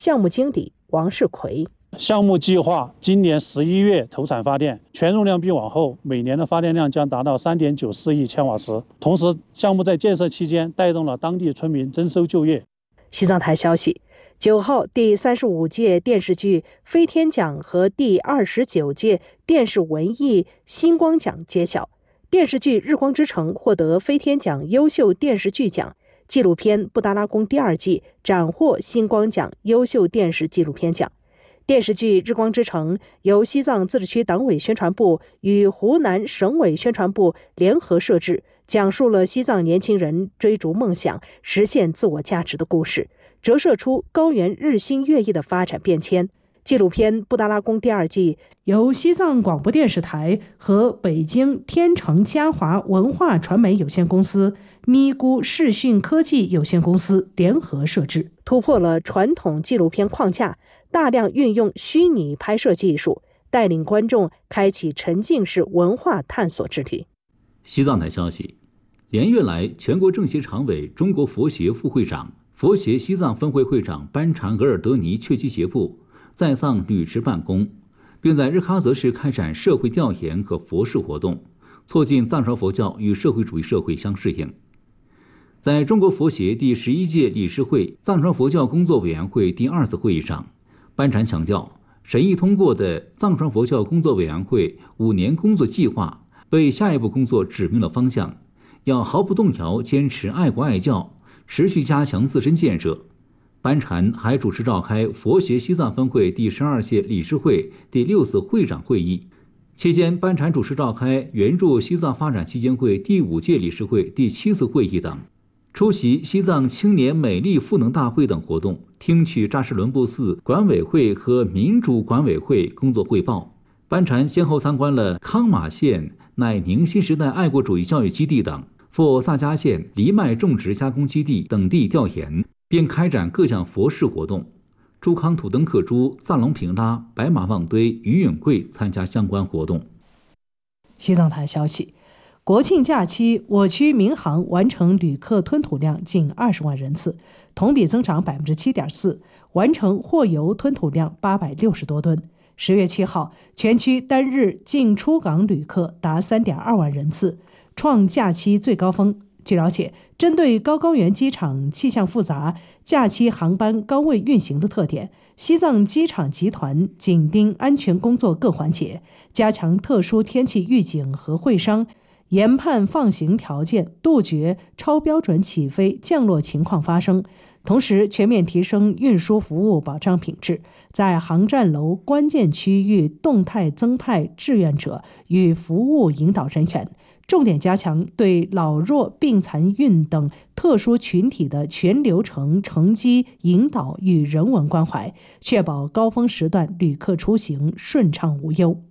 项目经理王世奎。 项目计划今年11月投产发电，全容量并网后，每年的发电量将达到3.94亿千瓦时。同时，项目在建设期间带动了当地村民增收就业。 西藏台消息，9号第35届电视剧飞天奖和第29届电视文艺星光奖揭晓。电视剧《日光之城》获得飞天奖优秀电视剧奖，纪录片《布达拉宫》第2季斩获星光奖优秀电视纪录片奖。电视剧《日光之城》由西藏自治区党委宣传部与湖南省委宣传部联合摄制，讲述了西藏年轻人追逐梦想、实现自我价值的故事，折射出高原日新月异的发展变迁。纪录片《布达拉宫》第2季由西藏广播电视台和北京天成嘉华文化传媒有限公司、咪咕视讯科技有限公司联合摄制，突破了传统纪录片框架，大量运用虚拟拍摄技术，带领观众开启沉浸式文化探索之旅。 西藏台消息，连月来，全国政协常委、中国佛协副会长、佛协西藏分会会长班禅额尔德尼确基杰布在藏履职办公，并在日喀则市开展社会调研和佛事活动，促进藏传佛教与社会主义社会相适应。在中国佛协第11届理事会藏传佛教工作委员会第2次会议上，班禅强调，审议通过的藏传佛教工作委员会5年工作计划为下一步工作指明了方向，要毫不动摇坚持爱国爱教，持续加强自身建设。班禅还主持召开佛协西藏分会第12届理事会第6次会长会议，期间班禅主持召开援助西藏发展基金会第5届理事会第7次会议等，出席西藏青年美丽赋能大会等活动，听取扎什伦布寺管委会和民主管委会工作汇报。班禅先后参观了康马县乃宁新时代爱国主义教育基地等，赴萨迦县藜麦种植加工基地等地调研，并开展各项佛事活动。朱康土登克珠、藏龙平拉、白马望堆、于允贵参加相关活动。 西藏台消息，国庆假期，我区民航完成旅客吞吐量近20万人次，同比增长7.4%，完成货邮吞吐量860多吨。10月7号，全区单日进出港旅客达3.2万人次，创假期最高峰。据了解，针对高原机场气象复杂、假期航班高位运行的特点，西藏机场集团紧盯安全工作各环节，加强特殊天气预警和会商，研判放行条件，杜绝超标准起飞降落情况发生，同时全面提升运输服务保障品质，在航站楼关键区域动态增派志愿者与服务引导人员，重点加强对老弱病残孕等特殊群体的全流程乘机引导与人文关怀，确保高峰时段旅客出行顺畅无忧。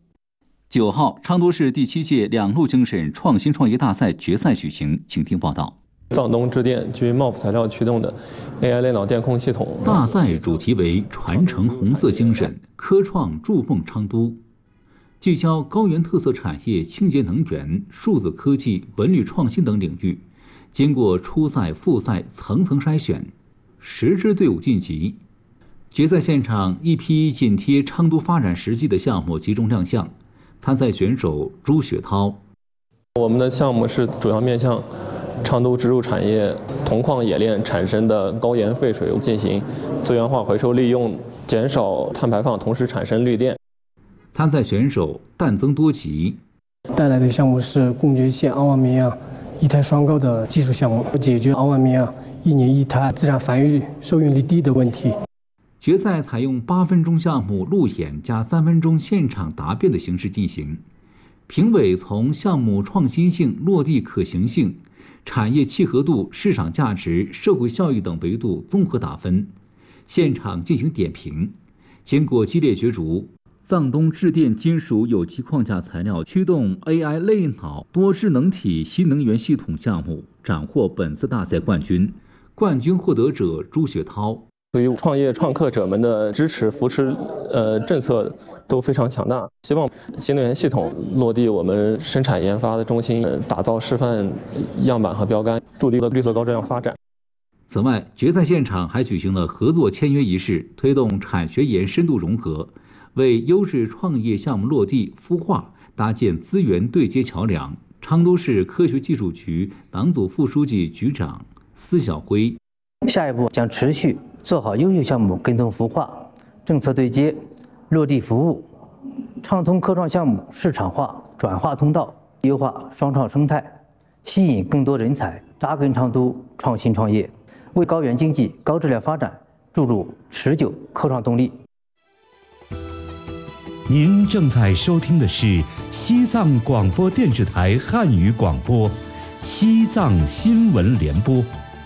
9号，昌都市第7届两路精神创新创业大赛决赛举行，请听报道。 藏东致电基于茂福材料驱动的 AI 类脑电控系统。 大赛主题为传承红色精神，科创筑梦昌都，聚焦高原特色产业、清洁能源、数字科技、文旅创新等领域，经过初赛、复赛层层筛选，10支队伍晋级。决赛现场，一批紧贴昌都发展实际的项目集中亮相。参赛选手朱雪涛， 我们的项目是主要面向昌都支柱产业铜矿冶炼产生的高盐废水进行资源化回收利用，减少碳排放，同时产生绿电。 参赛选手淡增多吉， 带来的项目是贡觉县阿瓦米亚一胎双高的技术项目，解决阿瓦米亚1年1胎自然繁育率、受孕率低的问题。 决赛采用8分钟项目路演加3分钟现场答辩的形式进行，评委从项目创新性、落地可行性、产业契合度、市场价值、社会效益等维度综合打分，现场进行点评。经过激烈角逐，藏东致电金属有机框架材料驱动 AI 类脑多智能体新能源系统项目斩获本次大赛冠军，冠军获得者朱雪涛。 对于创业创客者们的支持扶持，政策都非常强大。希望新能源系统落地我们生产研发的中心，打造示范样板和标杆，助力绿色高质量发展。 此外，决赛现场还举行了合作签约仪式，推动产学研深度融合，为优质创业项目落地孵化搭建资源对接桥梁。昌都市科学技术局党组副书记、局长司晓辉： 下一步将持续做好优秀项目跟踪孵化、政策对接、落地服务，畅通科创项目市场化转化通道，优化双创生态，吸引更多人才扎根昌都创新创业，为高原经济高质量发展注入持久科创动力。 您正在收听的是西藏广播电视台汉语广播，西藏新闻联播。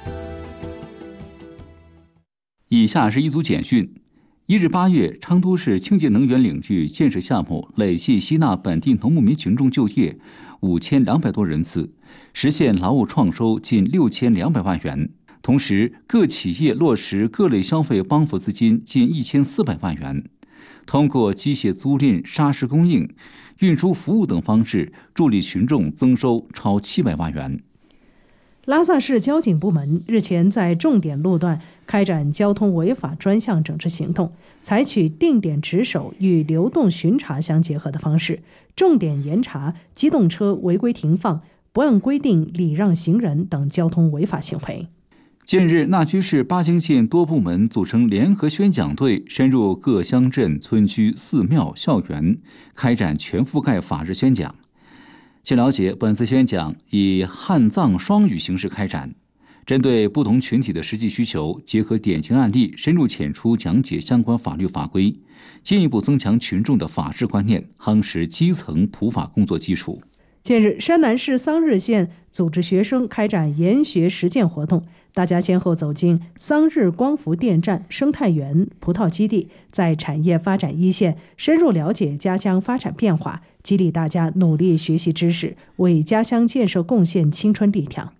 以下是一组简讯。1日8月，昌都市清洁能源领域建设项目累计吸纳本地农牧民群众就业5200多人次，实现劳务创收近6200万元。同时，各企业落实各类消费帮扶资金近1400万元。通过机械租赁、砂石供应、运输服务等方式，助力群众增收超700万元。 拉萨市交警部门日前在重点路段开展交通违法专项整治行动，采取定点值守与流动巡查相结合的方式，重点严查机动车违规停放、不按规定礼让行人等交通违法行为。 近日，纳曲市巴京县多部门组成联合宣讲队，深入各乡镇、村区、寺庙、校园，开展全覆盖法治宣讲。据了解，本次宣讲以汉藏双语形式开展，针对不同群体的实际需求，结合典型案例，深入浅出讲解相关法律法规，进一步增强群众的法治观念，夯实基层普法工作基础。 近日，山南市桑日县组织学生开展研学实践活动，大家先后走进桑日光伏电站、生态园、葡萄基地，在产业发展一线深入了解家乡发展变化，激励大家努力学习知识，为家乡建设贡献青春力量。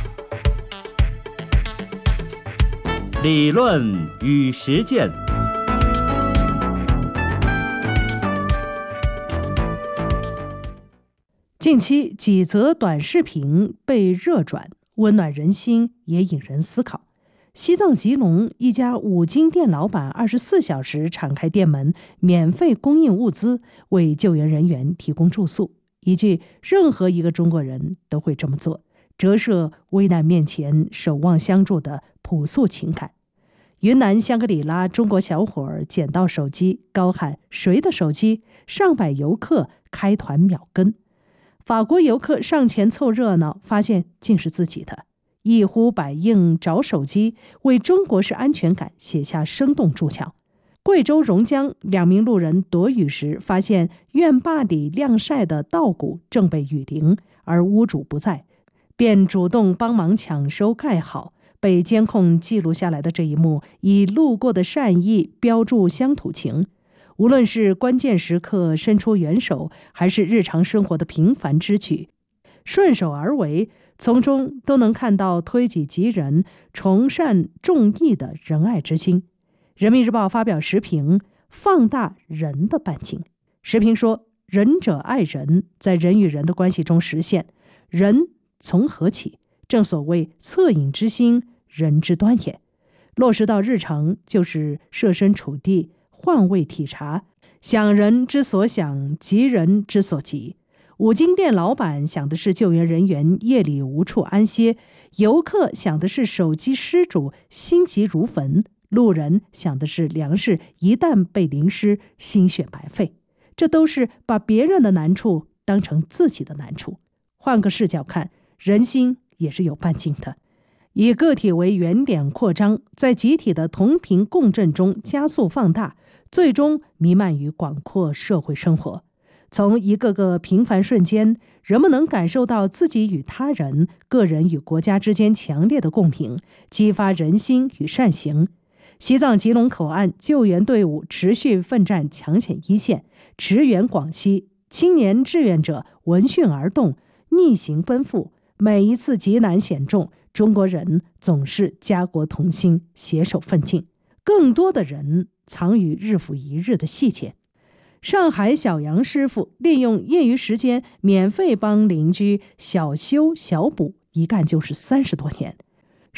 理论与实践。 近期几则短视频被热转，温暖人心，也引人思考。西藏吉隆一家五金店老板24小时敞开店门，免费供应物资，为救援人员提供住宿。一句任何一个中国人都会这么做，折射危难面前守望相助的朴素情感。云南香格里拉中国小伙儿捡到手机，高喊谁的手机？上百游客开团秒跟。法国游客上前凑热闹，发现竟是自己的，一呼百应找手机，为中国式安全感写下生动注脚。贵州榕江2名路人躲雨时，发现院坝里晾晒的稻谷正被雨淋，而屋主不在，便主动帮忙抢收盖好。被监控记录下来的这一幕，以路过的善意标注乡土情。无论是关键时刻伸出援手，还是日常生活的平凡之举，顺手而为，从中都能看到推己及人、崇善重义的仁爱之心。人民日报发表时评，放大人的半径。时评说，仁者爱人，在人与人的关系中实现。仁从何起？正所谓恻隐之心，人之端也。落实到日常，就是设身处地，换位体察，想人之所想，急人之所急。五金店老板想的是救援人员夜里无处安歇，游客想的是手机失主心急如焚，路人想的是粮食一旦被淋湿，心血白费。这都是把别人的难处当成自己的难处。换个视角看，人心也是有半径的。以个体为原点扩张，在集体的同频共振中加速放大，最终弥漫于广阔社会生活。从一个个平凡瞬间，人们能感受到自己与他人、个人与国家之间强烈的共鸣，激发人心与善行。西藏吉隆口岸救援队伍持续奋战抢险一线，驰援广西，青年志愿者闻讯而动，逆行奔赴。每一次极难险重，中国人总是家国同心，携手奋进。更多的人藏于日复一日的细节。上海小杨师傅利用业余时间免费帮邻居小修小补，一干就是30多年。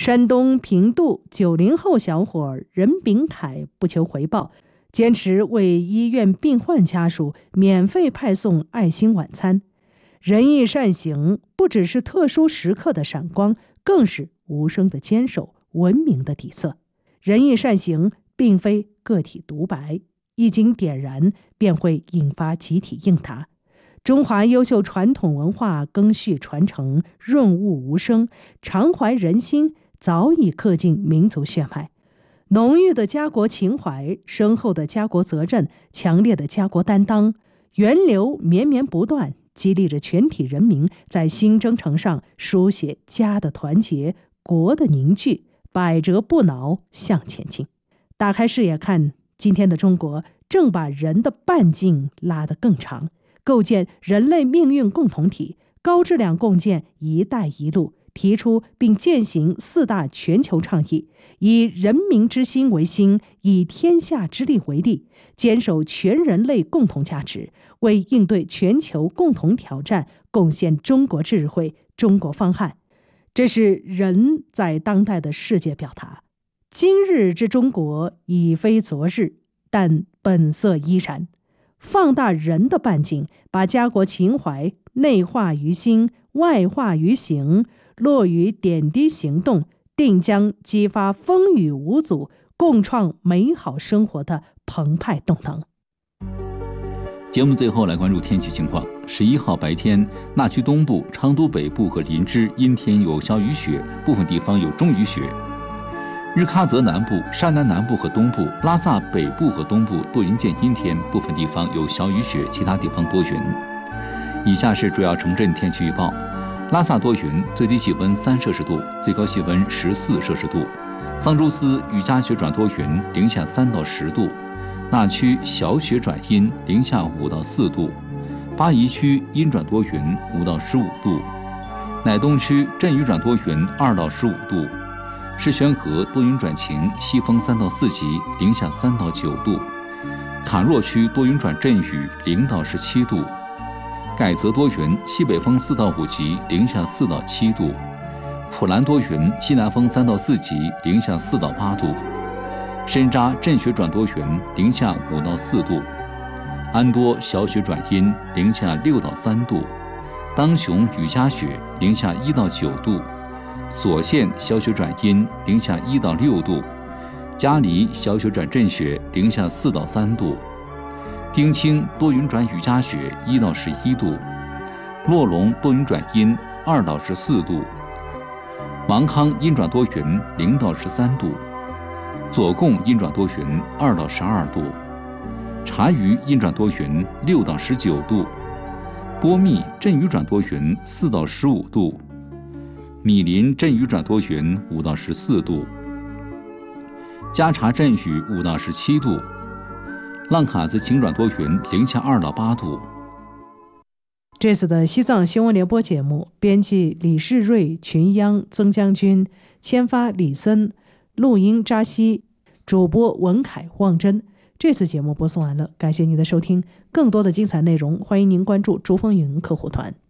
山东平度90后小伙任炳凯不求回报，坚持为医院病患家属免费派送爱心晚餐。仁义善行不只是特殊时刻的闪光，更是无声的坚守，文明的底色。仁义善行并非个体独白，一经点燃便会引发集体应答。中华优秀传统文化赓续传承，润物无声，常怀人心，早已刻进民族血脉。浓郁的家国情怀，深厚的家国责任，强烈的家国担当，源流绵绵不断，激励着全体人民在新征程上书写家的团结，国的凝聚，百折不挠向前进。打开视野看，今天的中国正把人的半径拉得更长，构建人类命运共同体，高质量共建一带一路，提出并践行4大全球倡议，以人民之心为心，以天下之力为力，坚守全人类共同价值，为应对全球共同挑战贡献中国智慧、中国方案。这是人在当代的世界表达。今日之中国已非昨日，但本色依然。放大人的半径，把家国情怀内化于心，外化于行，落于点滴行动，定将激发风雨无阻、共创美好生活的澎湃动能。 节目最后来关注天气情况。11号白天，那曲东部、昌都北部和林芝阴天有小雨雪，部分地方有中雨雪。日喀则南部、山南南部和东部、拉萨北部和东部多云见阴天，部分地方有小雨雪，其他地方多云。以下是主要城镇天气预报：拉萨多云，最低气温3摄氏度，最高气温14摄氏度；桑珠斯雨夹雪转多云，零下3到10度；那曲小雪转阴，零下5到4度；巴宜区阴转多云，5到15度；乃东区阵雨转多云，2到15度；世宣河多云转晴，西风3到4级，零下3到9度；坎若区多云转阵雨，0到17度；盖泽多云，西北风4到5级，零下4到7度；普兰多云，西南风3到4级，零下4到8度；深扎阵雪转多云，零下5到4度；安多小雪转阴，零下6到3度；当雄雨夹雪，零下1到9度；索县小雪转阴，零下1到6度；嘉黎小雪转阵雪，零下4到3度；丁青多云转雨夹雪，1到11度；洛龙多云转阴，2到14度；芒康阴转多云，0到13度；左贡阴转多云，2到12度；察隅阴转多云，6到19度；波密阵雨转多云，4到15度；米林阵雨转多云，5到14度；加察阵雨5到17度；浪卡兹晴转多云，零下2到8度。 这次的西藏新闻联播节目，编辑李世瑞、群央、曾将军，签发李森，录音扎西，主播文凯、望真。这次节目播送完了，感谢您的收听。更多的精彩内容，欢迎您关注竹风云客户团。